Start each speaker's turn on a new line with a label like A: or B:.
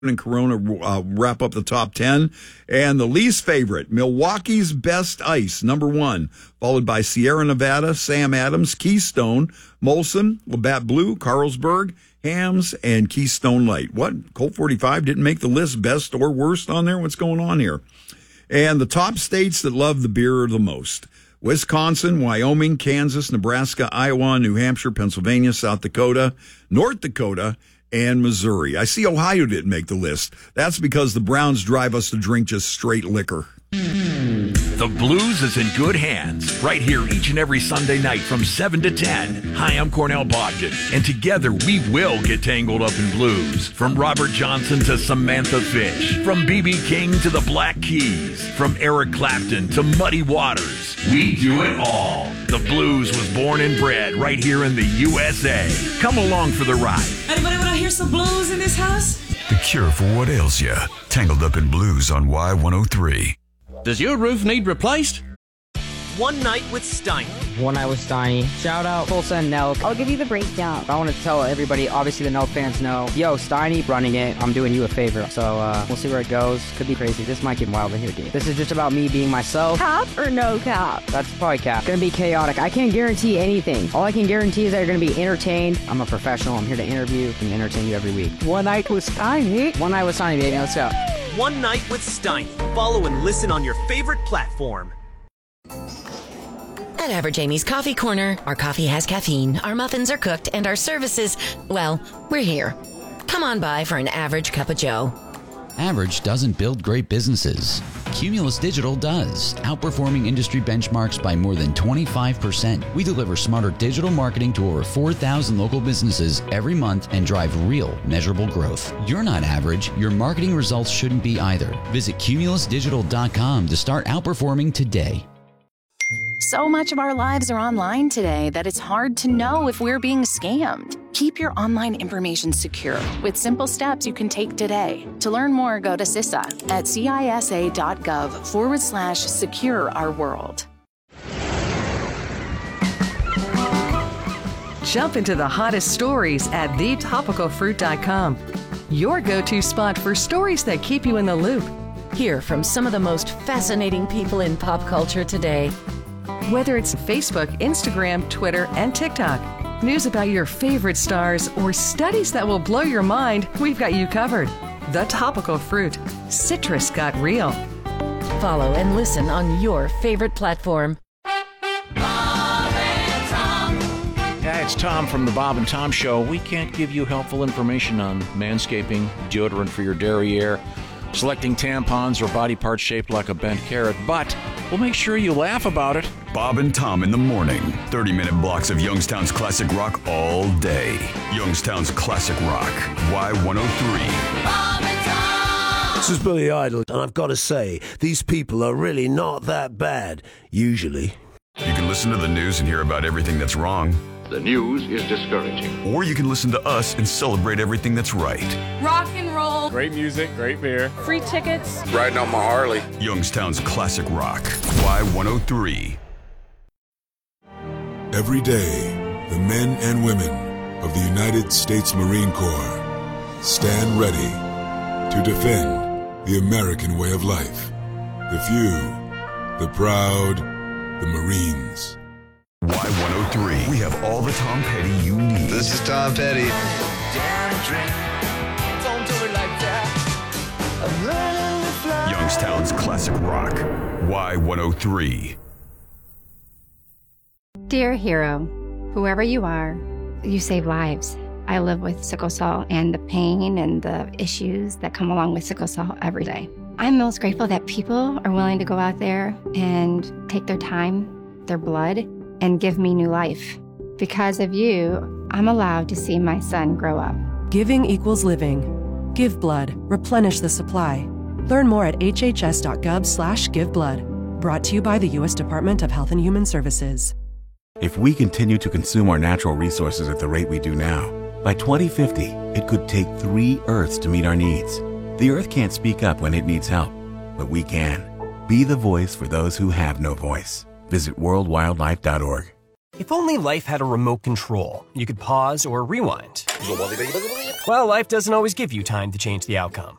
A: and Corona wrap up the top 10. And the least favorite, Milwaukee's Best Ice, number 1, followed by Sierra Nevada, Sam Adams, Keystone, Molson, Labatt Blue, Carlsberg, Hams, and Keystone Light. What? Colt 45 didn't make the list, best or worst on there? What's going on here? And the top states that love the beer the most: Wisconsin, Wyoming, Kansas, Nebraska, Iowa, New Hampshire, Pennsylvania, South Dakota, North Dakota, and Missouri. I see Ohio didn't make the list. That's because the Browns drive us to drink just straight liquor.
B: The Blues is in good hands right here each and every Sunday night from 7 to 10. Hi, I'm Cornell Bogdan, and together we will get tangled up in blues. From Robert Johnson to Samantha Fish, from B.B. King to the Black Keys, from Eric Clapton to Muddy Waters. We do it all. The Blues was born and bred right here in the USA. Come along for the ride.
C: Anybody want to hear some blues in this house?
D: The cure for what ails you. Tangled Up in Blues on Y103.
E: Does your roof need replaced?
F: One Night with Steiny.
G: One Night with Steiny. Shout out Tulsa and Nelk.
H: I'll give you the breakdown.
G: I want to tell everybody, obviously the Nelk fans know, yo, Steiny running it. I'm doing you a favor. So we'll see where it goes. Could be crazy. This might get wild in here, dude. This is just about me being myself.
H: Cap or no cap?
G: That's probably cap. Gonna be chaotic. I can't guarantee anything. All I can guarantee is that you're gonna be entertained. I'm a professional. I'm here to interview and entertain you every week.
H: One Night with Steiny.
G: One Night with Steiny, baby. Let's go.
F: One Night with Steiny. Follow and listen on your favorite platform.
I: At Average Amy's Coffee Corner, our coffee has caffeine, our muffins are cooked, and our services, well, we're here. Come on by for an average cup of joe.
J: Average doesn't build great businesses. Cumulus Digital does, outperforming industry benchmarks by more than 25%. We deliver smarter digital marketing to over 4,000 local businesses every month and drive real, measurable growth. You're not average. Your marketing results shouldn't be either. Visit cumulusdigital.com to start outperforming today.
K: So much of our lives are online today that it's hard to know if we're being scammed. Keep your online information secure with simple steps you can take today. To learn more, go to CISA at cisa.gov/secure our world.
L: Jump into the hottest stories at thetopicalfruit.com. Your go-to spot for stories that keep you in the loop.
I: Hear from some of the most fascinating people in pop culture today.
L: Whether it's Facebook, Instagram, Twitter, and TikTok, news about your favorite stars, or studies that will blow your mind, we've got you covered. The Topical Fruit. Citrus got real.
I: Follow and listen on your favorite platform.
E: Yeah, it's Tom from the Bob and Tom Show. We can't give you helpful information on manscaping, deodorant for your derriere, selecting tampons or body parts shaped like a bent carrot, but we'll make sure you laugh about it.
D: Bob and Tom in the morning. 30-minute blocks of Youngstown's classic rock all day. Youngstown's classic rock. Y103.
M: Bob and Tom! This is Billy Idol, and I've got to say, these people are really not that bad, usually.
D: You can listen to the news and hear about everything that's wrong.
N: The news is discouraging.
D: Or you can listen to us and celebrate everything that's right.
O: Rock and roll.
P: Great music, great beer.
O: Free tickets.
N: Riding on my Harley.
D: Youngstown's classic rock. Y103.
Q: Every day, the men and women of the United States Marine Corps stand ready to defend the American way of life. The few, the proud, the Marines.
D: Y103. We have all the Tom Petty you need.
R: This is Tom Petty.
D: Youngstown's classic rock. Y103.
S: Dear hero, whoever you are, you save lives. I live with sickle cell and the pain and the issues that come along with sickle cell every day. I'm most grateful that people are willing to go out there and take their time, their blood, and give me new life. Because of you, I'm allowed to see my son grow up.
L: Giving equals living. Give blood. Replenish the supply. Learn more at hhs.gov/giveblood. Brought to you by the U.S. Department of Health and Human Services.
T: If we continue to consume our natural resources at the rate we do now, by 2050, it could take 3 Earths to meet our needs. The Earth can't speak up when it needs help, but we can. Be the voice for those who have no voice. Visit worldwildlife.org.
B: If only life had a remote control, you could pause or rewind.
F: Well, life doesn't always give you time to change the outcome.